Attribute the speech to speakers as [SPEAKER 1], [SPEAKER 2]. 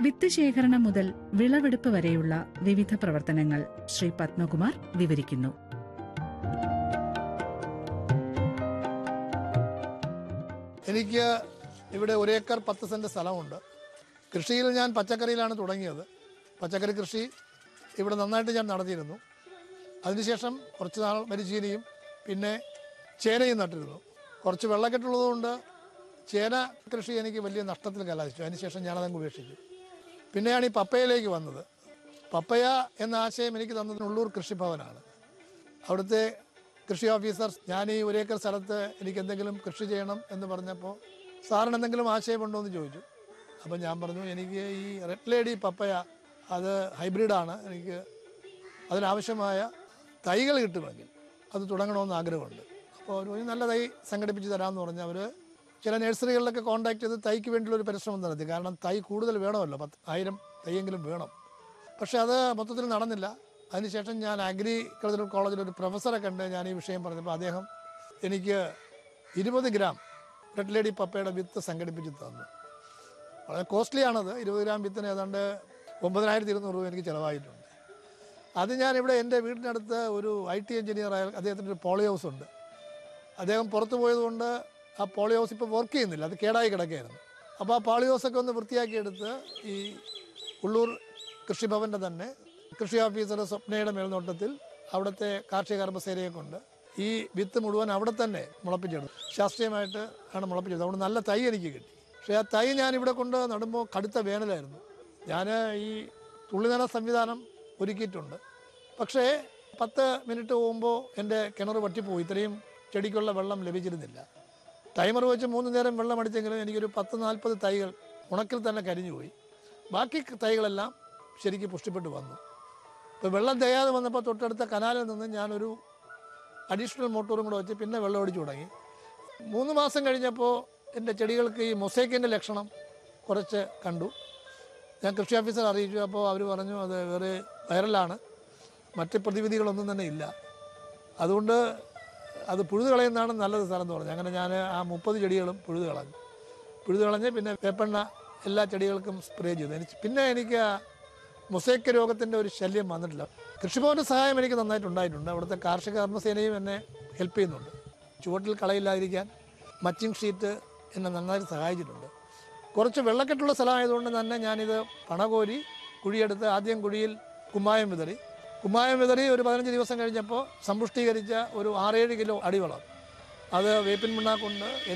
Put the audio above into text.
[SPEAKER 1] വിത്ത് ശേഖരണം മുതൽ വിളവെടുപ്പ് വരെയുള്ള വിവിധ പ്രവർത്തനങ്ങൾ ശ്രീ പത്മകുമാർ വിവരിക്കുന്നു.
[SPEAKER 2] എനിക്ക് ഇവിടെ 1 ഏക്കർ 10 സെന്റ് സ്ഥലമുണ്ട്. കൃഷിയിൽ ഞാൻ പച്ചക്കറിയിലാണ് തുടങ്ങിയത്. പച്ചക്കറി കൃഷി ഇവിടെ നന്നായിട്ട് ഞാൻ നടത്തിയിരുന്നു. അതിനുശേഷം കുറച്ച് നാൾ മരിച്ചീനിയും പിന്നെ ചേനയും നട്ടിരുന്നു. കുറച്ച് വെള്ളക്കെട്ടുള്ളതുകൊണ്ട് ചേന കൃഷി എനിക്ക് വലിയ നഷ്ടത്തിൽ കലാശിച്ചു. അതിനുശേഷം ഞാനതങ്ങ് ഉപേക്ഷിച്ചു. പിന്നെയാണ് ഈ പപ്പയയിലേക്ക് വന്നത്. പപ്പയ എന്ന ആശയം എനിക്ക് തന്നത് ഉള്ളൂർ കൃഷിഭവനാണ്. അവിടുത്തെ കൃഷി ഓഫീസർ ഞാൻ ഈ 1 ഏക്കർ സ്ഥലത്ത് എനിക്ക് എന്തെങ്കിലും കൃഷി ചെയ്യണം എന്ന് പറഞ്ഞപ്പോൾ സാറിന് എന്തെങ്കിലും ആശയമുണ്ടോ എന്ന് ചോദിച്ചു. അപ്പം ഞാൻ പറഞ്ഞു, എനിക്ക് ഈ റെഡ് ലേഡി പപ്പയ അത് ഹൈബ്രിഡാണ്, എനിക്ക് അതിനാവശ്യമായ തൈകൾ കിട്ടുമെങ്കിൽ അത് തുടങ്ങണമെന്ന് ആഗ്രഹമുണ്ട്. അപ്പോൾ ഒരു നല്ല തൈ സംഘടിപ്പിച്ച് തരാമെന്ന് പറഞ്ഞാൽ അവർ ചില നഴ്സറികളിലൊക്കെ കോൺടാക്ട് ചെയ്ത് തൈക്ക് വേണ്ടിയുള്ളൊരു പരിശ്രമം നടത്തി. കാരണം തൈ കൂടുതൽ വേണമല്ലോ, 10,000 തൈയെങ്കിലും വേണം. പക്ഷേ അത് മൊത്തത്തിൽ നടന്നില്ല. അതിനുശേഷം ഞാൻ അഗ്രികൾച്ചറൽ കോളേജിൽ ഒരു പ്രൊഫസറെ കണ്ട് ഞാൻ ഈ വിഷയം പറഞ്ഞപ്പോൾ അദ്ദേഹം എനിക്ക് 20 ഗ്രാം റെഡ് ലേഡി പപ്പയുടെ വിത്ത് സംഘടിപ്പിച്ച് തന്നു. വളരെ കോസ്റ്റ്ലിയാണത്. 20 ഗ്രാം വിത്തിന് ഏതാണ്ട് 9,200 രൂപ എനിക്ക് ചിലവായിട്ടുണ്ട്. അത് ഞാനിവിടെ എൻ്റെ വീടിനടുത്ത് ഒരു IT എഞ്ചിനീയറായ അദ്ദേഹത്തിൻ്റെ ഒരു പോളി ഹൗസ് ഉണ്ട്. അദ്ദേഹം പുറത്തു പോയതുകൊണ്ട് ആ പോളി ഹൗസ് ഇപ്പോൾ വർക്ക് ചെയ്യുന്നില്ല, അത് കേടായി കിടക്കുകയായിരുന്നു. അപ്പോൾ ആ പോളി ഹൗസൊക്കെ ഒന്ന് വൃത്തിയാക്കിയെടുത്ത് ഈ ഉള്ളൂർ കൃഷിഭവൻ്റെ തന്നെ കൃഷി ഓഫീസർ സ്വപ്നയുടെ മേൽനോട്ടത്തിൽ അവിടുത്തെ കാർഷിക കർമ്മസേനയെ കൊണ്ട് ഈ വിത്ത് മുഴുവൻ അവിടെ തന്നെ മുളപ്പിച്ചെടുത്തു. ശാസ്ത്രീയമായിട്ട് ആണ് മുളപ്പിച്ചെടുത്തത്. അതുകൊണ്ട് നല്ല തൈ എനിക്ക് കിട്ടി. പക്ഷേ ആ തൈ ഞാനിവിടെ കൊണ്ട് നടുമ്പോൾ കടുത്ത വേനലായിരുന്നു. ഞാൻ ഈ തുള്ളിനന സംവിധാനം ഒരുക്കിയിട്ടുണ്ട്. പക്ഷേ 10 മിനിറ്റ് പോകുമ്പോൾ എൻ്റെ കിണർ വറ്റിപ്പോയി. ഇത്രയും ചെടിക്കുള്ള വെള്ളം ലഭിച്ചിരുന്നില്ല. ടൈമർ വെച്ച് 3 നേരം വെള്ളം അടിച്ചെങ്കിലും എനിക്കൊരു 10-40 തൈകൾ ഉണക്കിൽ തന്നെ കരിഞ്ഞുപോയി. ബാക്കി തൈകളെല്ലാം ശരിക്കും പുഷ്ടിപ്പെട്ട് വന്നു. ഇപ്പോൾ വെള്ളം തികയാതെ വന്നപ്പോൾ തൊട്ടടുത്ത കനാലിൽ നിന്ന് ഞാനൊരു അഡീഷണൽ മോട്ടോറും കൂടെ വെച്ച് പിന്നെ വെള്ളം അടിച്ചു തുടങ്ങി. 3 മാസം കഴിഞ്ഞപ്പോൾ എൻ്റെ ചെടികൾക്ക് ഈ മൊസൈക്കിൻ്റെ ലക്ഷണം കുറച്ച് കണ്ടു. ഞാൻ കൃഷി ഓഫീസറെ അറിയിച്ചു. അപ്പോൾ അവർ പറഞ്ഞു അത് വേറെ വൈറലാണ്, മറ്റ് പ്രതിവിധികളൊന്നും തന്നെ ഇല്ല, അതുകൊണ്ട് അത് പുഴുത് കളയുന്നതാണ് നല്ലത് സ്ഥലം എന്ന് പറഞ്ഞു. അങ്ങനെ ഞാൻ ആ 30 ചെടികളും പുഴുത് കളഞ്ഞ് പിന്നെ വേപ്പെണ്ണ എല്ലാ ചെടികൾക്കും സ്പ്രേ ചെയ്തു. പിന്നെ എനിക്ക് മൊസൈക്ക് രോഗത്തിൻ്റെ ഒരു ശല്യം വന്നിട്ടില്ല. കൃഷിഭവൻ്റെ സഹായം എനിക്ക് നന്നായിട്ടുണ്ടായിട്ടുണ്ട്. അവിടുത്തെ കാർഷിക കർമ്മസേനയും എന്നെ ഹെൽപ്പ് ചെയ്യുന്നുണ്ട്. ചുവട്ടിൽ കളയില്ലാതിരിക്കാൻ മച്ചിങ് ഷീറ്റ് എന്നെ നന്നായിട്ട് സഹായിച്ചിട്ടുണ്ട്. കുറച്ച് വെള്ളക്കെട്ടുള്ള സ്ഥലമായതുകൊണ്ട് തന്നെ ഞാനിത് പണകോരി കുഴിയെടുത്ത് ആദ്യം കുഴിയിൽ കുമ്മായം വിതറി ഒരു 15 ദിവസം കഴിഞ്ഞപ്പോൾ സമ്പുഷ്ടീകരിച്ച ഒരു 6-7 കിലോ അടിവളം അത് വേപ്പിൻ പിണ്ണാക്ക് കൊണ്ട്